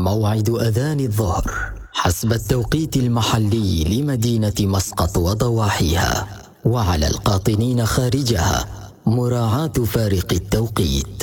موعد أذان الظهر حسب التوقيت المحلي لمدينة مسقط وضواحيها، وعلى القاطنين خارجها مراعاة فارق التوقيت.